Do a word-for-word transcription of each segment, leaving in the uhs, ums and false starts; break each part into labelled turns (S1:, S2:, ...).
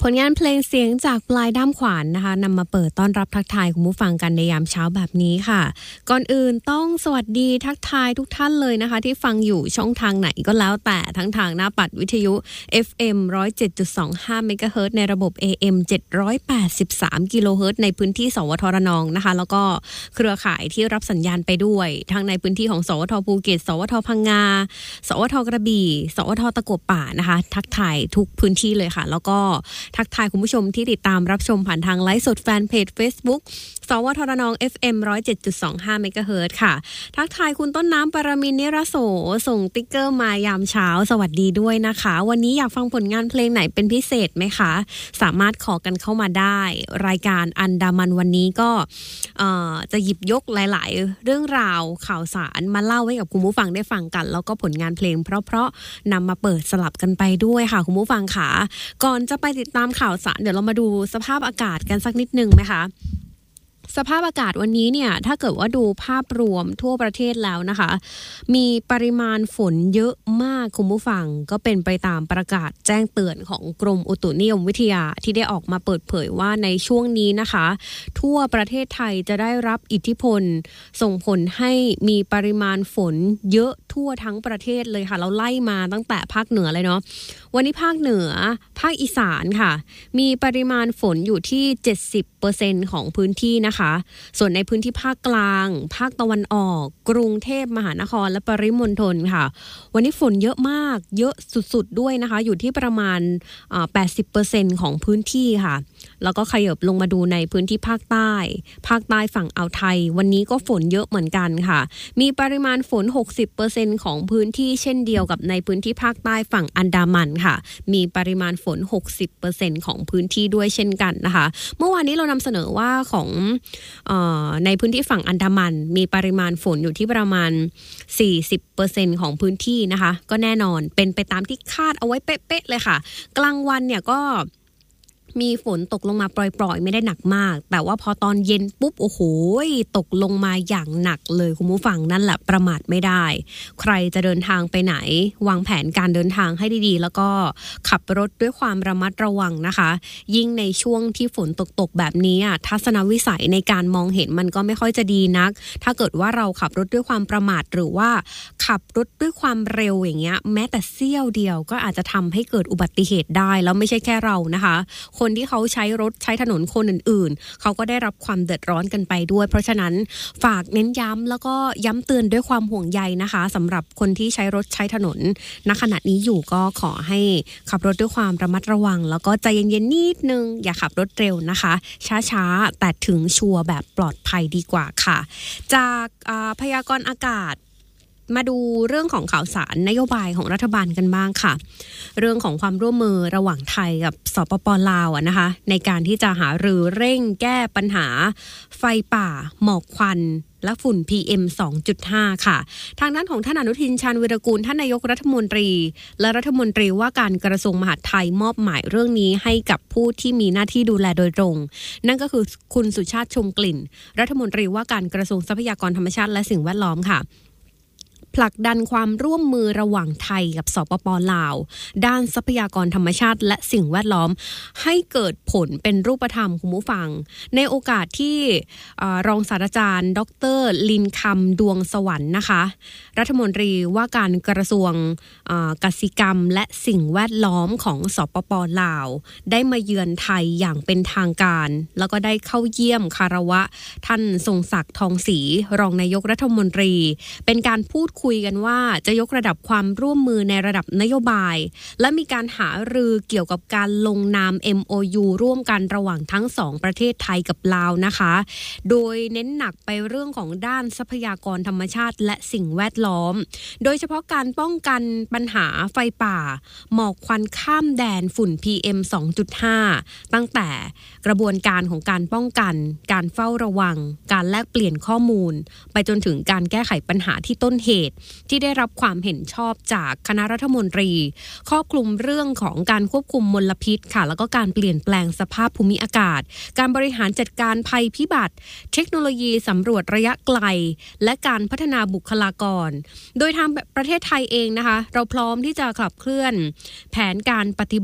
S1: ผลงานเพลงเสียงจากปลายด้ามขวานนะคะนำมาเปิดต้อนรับทักทายคุณผู้ฟังกันในยามเช้าแบบนี้ค่ะก่อนอื่นต้องสวัสดีทักทายทุกท่านเลยนะคะที่ฟังอยู่ช่องทางไหนก็แล้วแต่ทั้งทางหน้าปัดวิทยุ เอฟ เอ็ม หนึ่งร้อยเจ็ดจุดสองห้า เมกะเฮิรตซ์ในระบบ เอ เอ็ม เจ็ดร้อยแปดสิบสาม กิโลเฮิรตซ์ในพื้นที่สวทระนองนะคะแล้วก็เครือข่ายที่รับสัญญาณไปด้วยทั้งในพื้นที่ของสวทภูเก็ตสวทพังงาสวทกระบี่สวทตะกัวป่านะคะทักทายทุกพื้นที่เลยค่ะแล้วก็ทักทายคุณผู้ชมที่ติดตามรับชมผ่านทางไลฟ์สดแฟนเพจ Facebook สวทระนอง เอฟ เอ็ม หนึ่งร้อยเจ็ดจุดสองห้า เมกะเฮิรตซ์ค่ะทักทายคุณต้นน้ำปรมินทร์นิรโสส่งติ๊กเกอร์มายามเช้าสวัสดีด้วยนะคะวันนี้อยากฟังผลงานเพลงไหนเป็นพิเศษไหมคะสามารถขอกันเข้ามาได้รายการอันดามันวันนี้ก็จะหยิบยกหลายๆเรื่องราวข่าวสารมาเล่าให้กับคุณผู้ฟังได้ฟังกันแล้วก็ผลงานเพลงเพราะๆนำมาเปิดสลับกันไปด้วยค่ะคุณผู้ฟังค่ะก่อนจะไปติดตามข่าวสารเดี๋ยวเรามาดูสภาพอากาศกันสักนิดนึงไหมคะสภาพอากาศวันนี้เนี่ยถ้าเกิดว่าดูภาพรวมทั่วประเทศแล้วนะคะมีปริมาณฝนเยอะมากคุณผู้ฟังก็เป็นไปตามประกาศแจ้งเตือนของกรมอุตุนิยมวิทยาที่ได้ออกมาเปิดเผยว่าในช่วงนี้นะคะทั่วประเทศไทยจะได้รับอิทธิพลส่งผลให้มีปริมาณฝนเยอะทั่วทั้งประเทศเลยค่ะเราไล่มาตั้งแต่ภาคเหนือเลยเนาะวันนี้ภาคเหนือภาคอีสานค่ะมีปริมาณฝนอยู่ที่ เจ็ดสิบเปอร์เซ็นต์ ของพื้นที่นะคะส่วนในพื้นที่ภาคกลางภาคตะวันออกกรุงเทพมหานครและปริมณฑลค่ะวันนี้ฝนเยอะมากเยอะสุดๆด้วยนะคะอยู่ที่ประมาณอ่า แปดสิบเปอร์เซ็นต์ ของพื้นที่ค่ะแล้วก็ขยับลงมาดูในพื้นที่ภาคใต้ภาคใต้ฝั่งอ่าวไทยวันนี้ก็ฝนเยอะเหมือนกันค่ะมีปริมาณฝน หกสิบเปอร์เซ็นต์ ของพื้นที่เช่นเดียวกับในพื้นที่ภาคใต้ฝั่งอันดามันค่ะมีปริมาณฝน หกสิบเปอร์เซ็นต์ ของพื้นที่ด้วยเช่นกันนะคะเมื่อวานนี้เรานำเสนอว่าของเอ่อในพื้นที่ฝั่งอันดามันมีปริมาณฝนอยู่ที่ประมาณ สี่สิบเปอร์เซ็นต์ ของพื้นที่นะคะก็แน่นอนเป็นไปตามที่คาดเอาไว้เป๊ะๆเลยค่ะกลางวันเนี่ยก็มีฝนตกลงมาปล่อยๆไม่ได้หนักมากแต่ว่าพอตอนเย็นปุ๊บโอ้โหตกลงมาอย่างหนักเลยคุณผู้ฟังนั่นแหละประมาทไม่ได้ใครจะเดินทางไปไหนวางแผนการเดินทางให้ดีๆแล้วก็ขับรถด้วยความระมัดระวังนะคะยิ่งในช่วงที่ฝนตกๆแบบนี้ทัศนวิสัยในการมองเห็นมันก็ไม่ค่อยจะดีนักถ้าเกิดว่าเราขับรถด้วยความประมาทหรือว่าขับรถด้วยความเร็วอย่างเงี้ยแม้แต่เสี้ยวเดียวก็อาจจะทำให้เกิดอุบัติเหตุได้แล้วไม่ใช่แค่เรานะคะคนที่เขาใช้รถใช้ถนนคนอื่นๆเขาก็ได้รับความเดือดร้อนกันไปด้วยเพราะฉะนั้นฝากเน้นย้ำแล้วก็ย้ำเตือนด้วยความห่วงใยนะคะสำหรับคนที่ใช้รถใช้ถนนณขณะนี้อยู่ก็ขอให้ขับรถด้วยความระมัดระวังแล้วก็ใจเย็นๆนิดนึงอย่าขับรถเร็วนะคะช้าๆแต่ถึงชัวร์แบบปลอดภัยดีกว่าค่ะจากพยากรณ์อากาศมาดูเรื่องของข่าวสารนโยบายของรัฐบาลกันบ้างค่ะเรื่องของความร่วมมือระหว่างไทยกับสปป.ลาวอะนะคะในการที่จะหารือเร่งแก้ปัญหาไฟป่าหมอกควันและฝุ่น พี เอ็ม สองจุดห้า ค่ะทางด้านของท่านอนุทินชาญวิรากูลท่านนายกรัฐมนตรีและรัฐมนตรีว่าการกระทรวงมหาดไทยมอบหมายเรื่องนี้ให้กับผู้ที่มีหน้าที่ดูแลโดยตรงนั่นก็คือคุณสุชาติชมกลิ่นรัฐมนตรีว่าการกระทรวงทรัพยากรธรรมชาติและสิ่งแวดล้อมค่ะผลักดันความร่วมมือระหว่างไทยกับสปป.ลาวด้านทรัพยากรธรรมชาติและสิ่งแวดล้อมให้เกิดผลเป็นรูปธรรมคุณผู้ฟังในโอกาสที่รองศาสตราจารย์ดรลินคำดวงสวรรค์นะคะรัฐมนตรีว่าการกระทรวงกสิกรรมและสิ่งแวดล้อมของสปป.ลาวได้มาเยือนไทยอย่างเป็นทางการแล้วก็ได้เข้าเยี่ยมคารวะท่านทรงศักดิ์ทองศรีรองนายกรัฐมนตรีเป็นการพูดคุยกันว่าจะยกระดับความร่วมมือในระดับนโยบายและมีการหารือเกี่ยวกับการลงนาม เอ็ม โอ ยู ร่วมกันระหว่างทั้งสองประเทศไทยกับลาวนะคะโดยเน้นหนักไปเรื่องของด้านทรัพยากรธรรมชาติและสิ่งแวดล้อมโดยเฉพาะการป้องกันปัญหาไฟป่าหมอกควันข้ามแดนฝุ่น พี เอ็ม สองจุดห้า ตั้งแต่กระบวนการของการป้องกันการเฝ้าระวังการแลกเปลี่ยนข้อมูลไปจนถึงการแก้ไขปัญหาที่ต้นเหตุที่ได้รับความเห็นชอบจากคณะรัฐมนตรีครอบคลุมเรื่องของการควบคุมมลพิษค่ะแล้วก็การเปลี่ยนแปลงสภาพภูมิอากาศการบริหารจัดการภัยพิบัติเทคโนโลยีสำรวจระยะไกลและการพัฒนาบุคลากรโดยทางประเทศไทยเองนะคะเราพร้อมที่จะขับเคลื่อนแผนการปฏิบัติ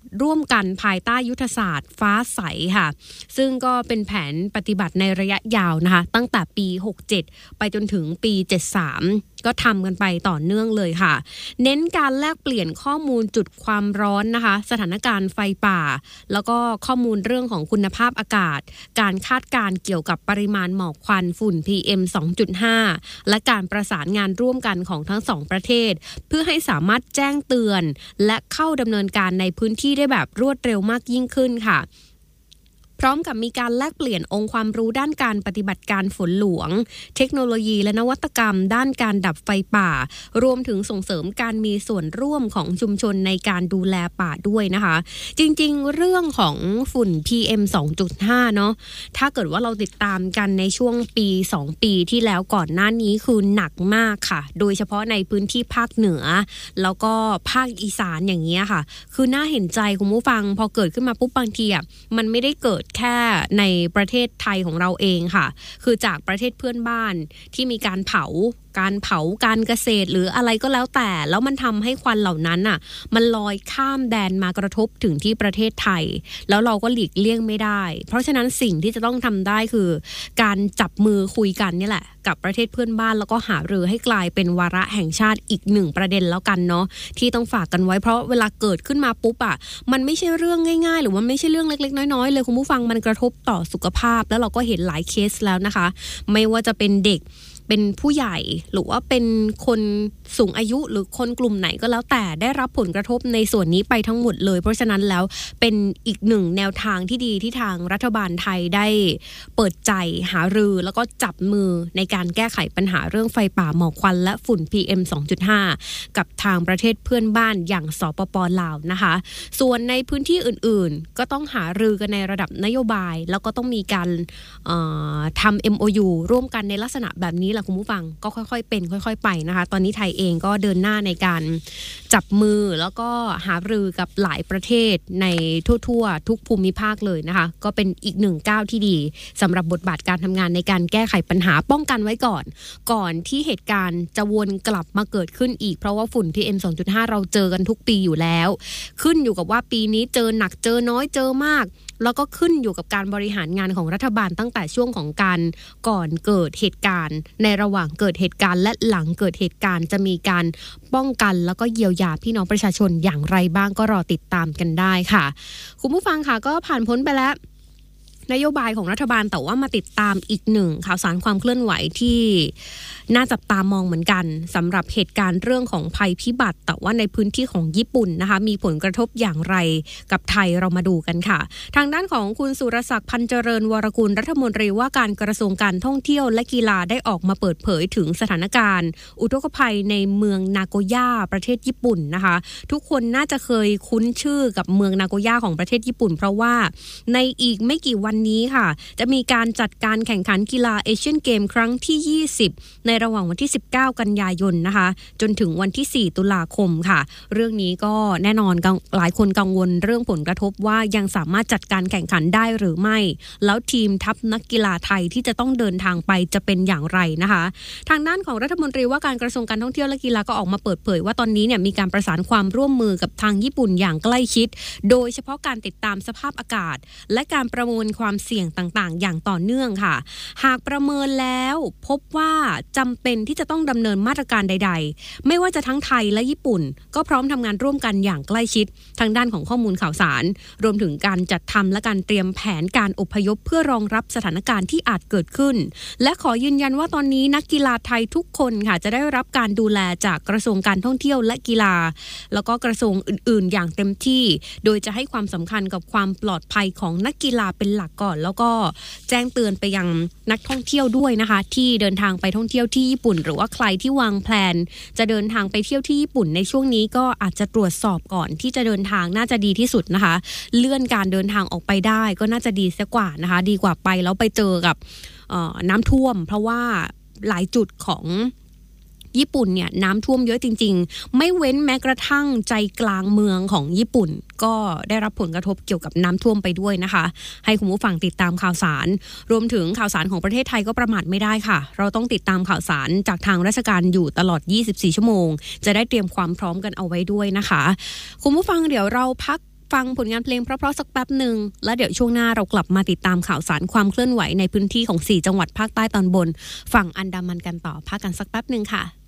S1: ร่วมกันภายใต้ยุทธศาสตร์ฟ้าใสค่ะซึ่งก็เป็นแผนปฏิบัติในระยะยาวนะคะตั้งแต่ปีหกเจ็ดไปจนถึงปีเจ็ดสิบสามก็ทำกันไปต่อเนื่องเลยค่ะเน้นการแลกเปลี่ยนข้อมูลจุดความร้อนนะคะสถานการณ์ไฟป่าแล้วก็ข้อมูลเรื่องของคุณภาพอากาศการคาดการณ์เกี่ยวกับปริมาณหมอกควันฝุ่น พี เอ็ม สองจุดห้า และการประสานงานร่วมกันของทั้งสองประเทศเพื่อให้สามารถแจ้งเตือนและเข้าดำเนินการในพื้นที่ได้แบบรวดเร็วมากยิ่งขึ้นค่ะพร้อมกับมีการแลกเปลี่ยนองค์ความรู้ด้านการปฏิบัติการฝนหลวงเทคโนโลยีและนวัตกรรมด้านการดับไฟป่ารวมถึงส่งเสริมการมีส่วนร่วมของชุมชนในการดูแลป่าด้วยนะคะจริงๆเรื่องของฝุ่น พี เอ็ม สองจุดห้า เนาะถ้าเกิดว่าเราติดตามกันในช่วงปีสองปีที่แล้วก่อนหน้านี้คือหนักมากค่ะโดยเฉพาะในพื้นที่ภาคเหนือแล้วก็ภาคอีสานอย่างเงี้ยค่ะคือน่าเห็นใจคุณผู้ฟังพอเกิดขึ้นมาปุ๊บบางทีอ่ะมันไม่ได้เกิดแค่ในประเทศไทยของเราเองค่ะคือจากประเทศเพื่อนบ้านที่มีการเผาการเผาการเกษตรหรืออะไรก็แล้วแต่แล้วมันทำให้ควันเหล่านั้นอ่ะมันลอยข้ามแดนมากระทบถึงที่ประเทศไทยแล้วเราก็หลีกเลี่ยงไม่ได้เพราะฉะนั้นสิ่งที่จะต้องทำได้คือการจับมือคุยกันนี่แหละกับประเทศเพื่อนบ้านแล้วก็หารือให้กลายเป็นวาระแห่งชาติอีกหนึ่งประเด็นแล้วกันเนาะที่ต้องฝากกันไว้เพราะเวลาเกิดขึ้นมาปุ๊บอ่ะมันไม่ใช่เรื่องง่ายๆหรือว่าไม่ใช่เรื่องเล็กๆน้อยๆเลยคุณผู้ฟังมันกระทบต่อสุขภาพแล้วเราก็เห็นหลายเคสแล้วนะคะไม่ว่าจะเป็นเด็กเป็นผู้ใหญ่หรือว่าเป็นคนสูงอายุหรือคนกลุ่มไหนก็แล้วแต่ได้รับผลกระทบในส่วนนี้ไปทั้งหมดเลยเพราะฉะนั้นแล้วเป็นอีกหนึ่งแนวทางที่ดีที่ทางรัฐบาลไทยได้เปิดใจหารือแล้วก็จับมือในการแก้ไขปัญหาเรื่องไฟป่าหมอกควันและฝุ่น พี เอ็ม สองจุดห้า กับทางประเทศเพื่อนบ้านอย่างสปป.ลาวนะคะส่วนในพื้นที่อื่นๆก็ต้องหารือกันในระดับนโยบายแล้วก็ต้องมีการทำ เอ็ม โอ ยู ร่วมกันในลักษณะแบบนี้แหละคุณผู้ฟังก็ค่อยๆเป็นค่อยๆไปนะคะตอนนี้ไทยเองก็เดินหน้าในการจับมือแล้วก็หารือกับหลายประเทศในทั่วๆทุกภูมิภาคเลยนะคะก็เป็นอีกหนึ่งก้าวที่ดีสำหรับบทบาทการทำงานในการแก้ไขปัญหาป้องกันไว้ก่อนก่อนที่เหตุการณ์จะวนกลับมาเกิดขึ้นอีกเพราะว่าฝุ่น พี เอ็ม สองจุดห้า เราเจอกันทุกปีอยู่แล้วขึ้นอยู่กับว่าปีนี้เจอหนักเจอน้อยเจอมากแล้วก็ขึ้นอยู่กับการบริหารงานของรัฐบาลตั้งแต่ช่วงของการก่อนเกิดเหตุการณ์ในระหว่างเกิดเหตุการณ์และหลังเกิดเหตุการณ์จะมีการป้องกันแล้วก็เยียวยาพี่น้องประชาชนอย่างไรบ้างก็รอติดตามกันได้ค่ะคุณผู้ฟังค่ะก็ผ่านพ้นไปแล้วนโยบายของรัฐบาลแต่ว่ามาติดตามอีกหนึ่งข่าวสารความเคลื่อนไหวที่น่าจับตามองเหมือนกันสำหรับเหตุการณ์เรื่องของภัยพิบัติแต่ว่าในพื้นที่ของญี่ปุ่นนะคะมีผลกระทบอย่างไรกับไทยเรามาดูกันค่ะทางด้านของคุณสุรศักดิ์พันเจริญวรกุลรัฐมนตรีว่าการกระทรวงการท่องเที่ยวและกีฬาได้ออกมาเปิดเผยถึงสถานการณ์อุทกภัยในเมืองนาโกย่าประเทศญี่ปุ่นนะคะทุกคนน่าจะเคยคุ้นชื่อกับเมืองนาโกย่าของประเทศญี่ปุ่นเพราะว่าในอีกไม่กี่วันนี้ค่ะจะมีการจัดการแข่งขันกีฬาเอเชียนเกมครั้งที่ยี่สิบในระหว่างวันที่สิบเก้ากันยายนนะคะจนถึงวันที่สี่ตุลาคมค่ะเรื่องนี้ก็แน่นอนหลายคนกังวลเรื่องผลกระทบว่ายังสามารถจัดการแข่งขันได้หรือไม่แล้วทีมทัพนักกีฬาไทยที่จะต้องเดินทางไปจะเป็นอย่างไรนะคะทางด้านของรัฐมนตรีว่าการกระทรวงการท่องเที่ยวและกีฬาก็ออกมาเปิดเผยว่าตอนนี้เนี่ยมีการประสานความร่วมมือกับทางญี่ปุ่นอย่างใกล้ชิดโดยเฉพาะการติดตามสภาพอากาศและการประเมินความเสี่ยงต่างๆอย่างต่อเนื่องค่ะหากประเมินแล้วพบว่าจำเป็นที่จะต้องดำเนินมาตรการใดๆไม่ว่าจะทั้งไทยและญี่ปุ่นก็พร้อมทำงานร่วมกันอย่างใกล้ชิดทางด้านของข้อมูลข่าวสารรวมถึงการจัดทำและการเตรียมแผนการอพยพเพื่อรองรับสถานการณ์ที่อาจเกิดขึ้นและขอยืนยันว่าตอนนี้นักกีฬาไทยทุกคนค่ะจะได้รับการดูแลจากกระทรวงการท่องเที่ยวและกีฬาแล้วก็กระทรวงอื่นๆอย่างเต็มที่โดยจะให้ความสำคัญกับความปลอดภัยของนักกีฬาเป็นหลักก่อนแล้วก็แจ้งเตือนไปยังนักท่องเที่ยวด้วยนะคะที่เดินทางไปท่องเที่ยวที่ญี่ปุ่นหรือว่าใครที่วางแผนจะเดินทางไปเที่ยวที่ญี่ปุ่นในช่วงนี้ก็อาจจะตรวจสอบก่อนที่จะเดินทางน่าจะดีที่สุดนะคะเลื่อนการเดินทางออกไปได้ก็น่าจะดีซะกว่านะคะดีกว่าไปแล้วไปเจอกับน้ำท่วมเพราะว่าหลายจุดของญี่ปุ่นเนี่ยน้ำท่วมเยอะจริงๆไม่เว้นแม้กระทั่งใจกลางเมืองของญี่ปุ่นก็ได้รับผลกระทบเกี่ยวกับน้ำท่วมไปด้วยนะคะให้คุณผู้ฟังติดตามข่าวสารรวมถึงข่าวสารของประเทศไทยก็ประมาทไม่ได้ค่ะเราต้องติดตามข่าวสารจากทางราชการอยู่ตลอดยี่สิบสี่ชั่วโมงจะได้เตรียมความพร้อมกันเอาไว้ด้วยนะคะคุณผู้ฟังเดี๋ยวเราพักฟังผลงานเพลงเพราะๆสักแป๊บหนึ่งแล้วเดี๋ยวช่วงหน้าเรากลับมาติดตามข่าวสารความเคลื่อนไหวในพื้นที่ของสี่จังหวัดภาคใต้ตอนบนฝั่งอันดามันกันต่อพักกันสักแป๊บหนึ่งค่ะ